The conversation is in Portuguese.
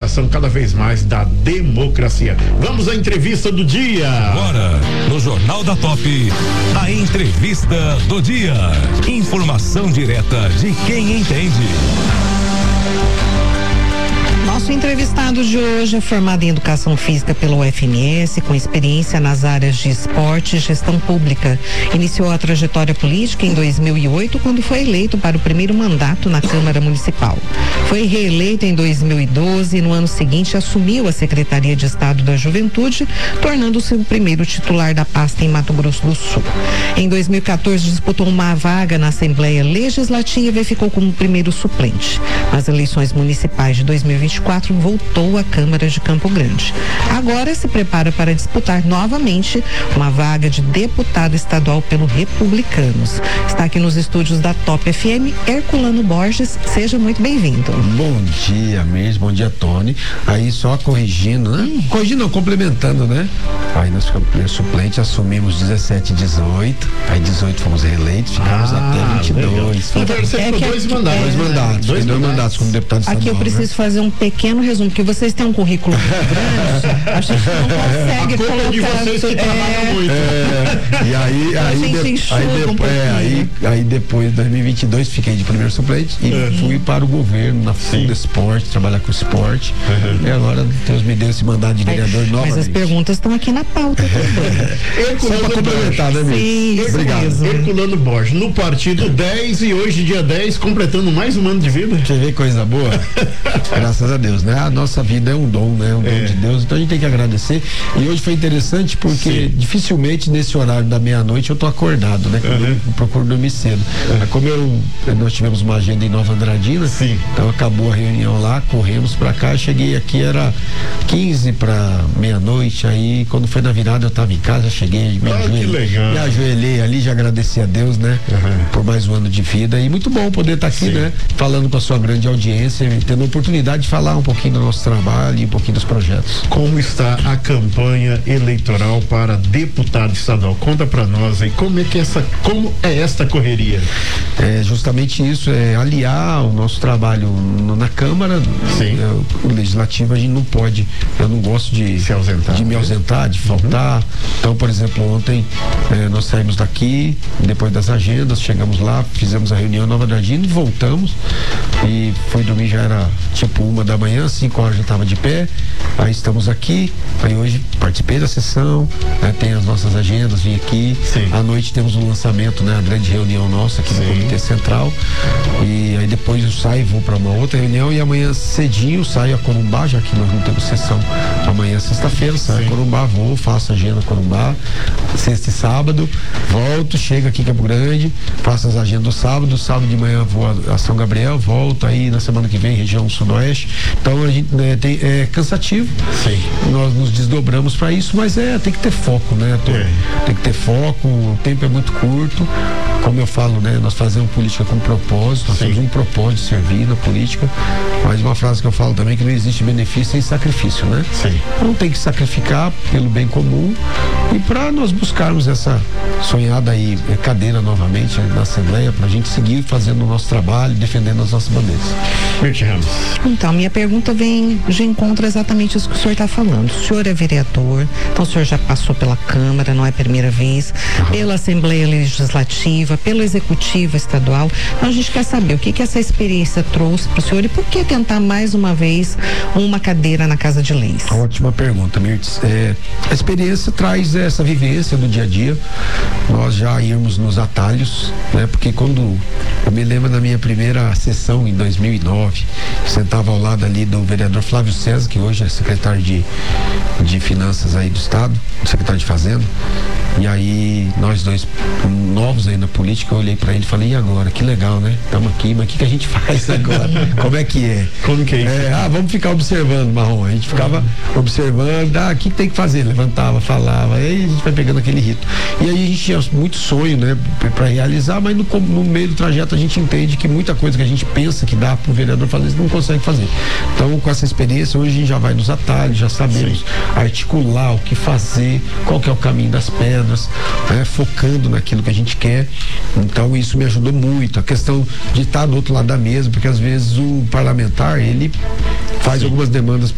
ampliação cada vez mais da democracia. Vamos à entrevista do dia. Agora, no Jornal da Top, a entrevista do dia. Informação direta de quem entende. Nosso entrevistado de hoje é formado em Educação Física pela UFMS, com experiência nas áreas de esporte e gestão pública. Iniciou a trajetória política em 2008, quando foi eleito para o primeiro mandato na Câmara Municipal. Foi reeleito em 2012 e no ano seguinte assumiu a Secretaria de Estado da Juventude, tornando-se o primeiro titular da pasta em Mato Grosso do Sul. Em 2014 disputou uma vaga na Assembleia Legislativa e ficou como primeiro suplente. Nas eleições municipais de 2024, voltou à Câmara de Campo Grande. Agora se prepara para disputar novamente uma vaga de deputado estadual pelo Republicanos. Está aqui nos estúdios da Top FM, Herculano Borges. Seja muito bem-vindo. Bom dia mesmo, bom dia, Tony. Aí só corrigindo, né? Corrigindo, não, complementando, né? Aí nós ficamos primeiro suplente, assumimos 17 e 18. Aí 18 fomos reeleitos, ficamos até 22. Então você ficou dois mandatos. Dois mandatos como deputado estadual. Aqui eu preciso fazer um pequeno resumo, porque vocês têm um currículo grande, a gente não consegue colocar. De vocês que trabalham muito. Aí depois de 2022 fiquei de primeiro suplente e fui para o governo na Funda Esporte, trabalhar com esporte. E agora Deus me deu esse mandato de vereador novamente. Mas as perguntas estão aqui na pauta também. Só para complementar, né, sim, obrigado. Herculano Borges, no partido 10 e hoje dia 10, completando mais um ano de vida. Você vê coisa boa? Graças a Deus, né? A nossa vida é um dom, né? Um dom de Deus, então a gente tem que agradecer. E hoje foi interessante porque dificilmente nesse horário da meia-noite eu tô acordado, né? Eu procuro dormir cedo. Mas como nós tivemos uma agenda em Nova Andradina, então acabou a reunião lá, corremos pra cá, cheguei aqui, era 15 para meia-noite, aí quando foi na virada eu tava em casa, cheguei, me ajoelhei ali, já agradeci a Deus, né? Por mais um ano de vida, e muito bom poder estar aqui, né? Falando com a sua grande audiência, tendo a oportunidade de falar um pouquinho do nosso trabalho e um pouquinho dos projetos. Como está a campanha eleitoral para deputado estadual? Conta para nós aí, como é esta correria? É justamente isso, é aliar o nosso trabalho na Câmara. O Legislativo a gente não pode, eu não gosto de me ausentar, de faltar. Então, por exemplo, ontem nós saímos daqui, depois das agendas, chegamos lá, fizemos a reunião em Nova Andradina e voltamos, e foi dormir, já era tipo 1 da manhã, 5 horas já estava de pé. Aí estamos aqui, aí hoje participei da sessão, tem as nossas agendas, vim aqui. À noite temos um lançamento, né? A grande reunião nossa aqui no Comitê Central, e aí depois eu saio, vou para uma outra reunião, e amanhã cedinho saio a Corumbá, já que nós não temos sessão amanhã, sexta-feira, saio a Corumbá, faço a agenda Corumbá, sexta e sábado, volto, chego aqui em Campo Grande, faço as agendas do sábado de manhã vou a São Gabriel, volto aí na semana que vem, região sudoeste. Então a gente é cansativo. Nós nos desdobramos para isso, mas tem que ter foco, né? Tem que ter foco, o tempo é muito curto. Como eu falo, né? Nós fazemos política com propósito, nós temos um propósito de servir na política, mas uma frase que eu falo também, que não existe benefício sem sacrifício, né? Então tem que sacrificar pelo bem comum e para nós buscarmos essa sonhada aí cadeira novamente na Assembleia, para a gente seguir fazendo o nosso trabalho, defendendo as nossas bandeiras. Mirti Ramos. Então, minha pergunta vem de encontro exatamente isso que o senhor está falando. O senhor é vereador, então o senhor já passou pela Câmara, não é a primeira vez, pela Assembleia Legislativa, pelo Executivo Estadual. Então a gente quer saber o que essa experiência trouxe para o senhor e por que tentar mais uma vez uma cadeira na Casa de Leis? Ótima pergunta, Mirtes. A experiência traz essa vivência do dia a dia, nós já irmos nos atalhos, né? Porque quando eu me lembro da minha primeira sessão em 2009, eu sentava ao lado ali do vereador Flávio César, que hoje é secretário de Finanças aí do Estado, secretário de Fazenda, e aí nós dois novos aí na política, eu olhei pra ele e falei, e agora? Que legal, né? Estamos aqui, mas o que a gente faz agora? Como é que é? Como que é isso? Vamos ficar observando, Marrom. A gente ficava observando, o que tem que fazer? Levantava, falava, aí a gente vai pegando aquele rito. E aí a gente tinha muito sonho, né, pra realizar, mas no meio do trajeto a gente entende que muita coisa que a gente pensa que dá pro vereador fazer, não consegue fazer. Então, com essa experiência, hoje a gente já vai nos atalhos, já sabemos articular o que fazer, qual que é o caminho das pedras, né, focando naquilo que a gente quer. Então, isso me ajudou muito. A questão de estar do outro lado da mesa, porque às vezes o parlamentar, ele faz algumas demandas